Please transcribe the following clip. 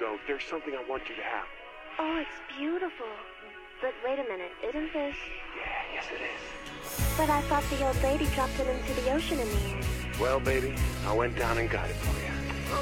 so there's something I want you to have. Oh, it's beautiful. But wait a minute, isn't this... Yeah, yes it is. But I thought the old lady dropped it into the ocean in the end. Well, baby, I went down and got it for you.